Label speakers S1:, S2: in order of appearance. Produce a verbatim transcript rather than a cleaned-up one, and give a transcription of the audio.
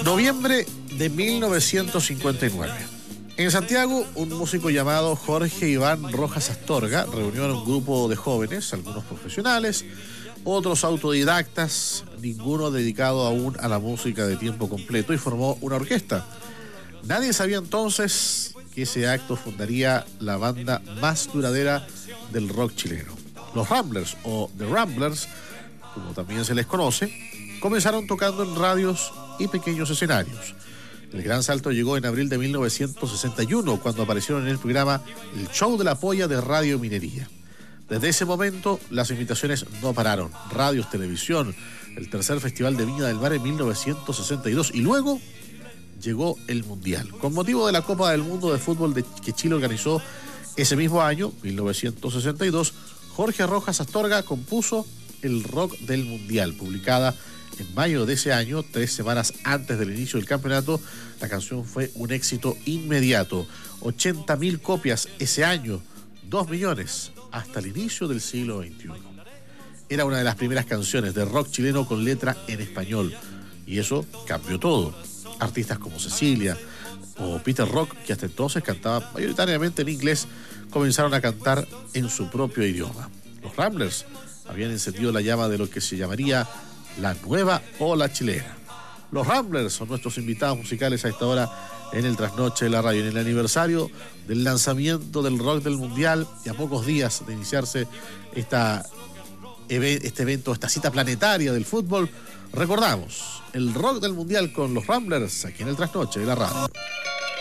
S1: Noviembre de mil novecientos cincuenta y nueve. En Santiago, un músico llamado Jorge Iván Rojas Astorga reunió a un grupo de jóvenes, algunos profesionales, otros autodidactas, ninguno dedicado aún a la música de tiempo completo, y formó una orquesta. Nadie sabía entonces que ese acto fundaría la banda más duradera del rock chileno. Los Ramblers, o The Ramblers, como también se les conoce, comenzaron tocando en radios y pequeños escenarios. El gran salto llegó en abril de mil novecientos sesenta y uno, cuando aparecieron en el programa El Show de la Polla de Radio Minería. Desde ese momento, las invitaciones no pararon. Radios, televisión, el tercer Festival de Viña del Mar en mil novecientos sesenta y dos, y luego llegó el Mundial. Con motivo de la Copa del Mundo de Fútbol de que Chile organizó ese mismo año, mil novecientos sesenta y dos, Jorge Rojas Astorga compuso El Rock del Mundial, publicada en mayo de ese año, tres semanas antes del inicio del campeonato. La canción fue un éxito inmediato. ochenta mil copias ese año, dos millones hasta el inicio del siglo veintiuno. Era una de las primeras canciones de rock chileno con letra en español, y eso cambió todo. Artistas como Cecilia o Peter Rock, que hasta entonces cantaban mayoritariamente en inglés, comenzaron a cantar en su propio idioma. Los Ramblers habían encendido la llama de lo que se llamaría la nueva ola chilena. Los Ramblers son nuestros invitados musicales a esta hora en el Trasnoche de la Radio, en el aniversario del lanzamiento del Rock del Mundial, y a pocos días de iniciarse esta, este evento, esta cita planetaria del fútbol. Recordamos el Rock del Mundial con los Ramblers aquí en el Trasnoche de la Radio.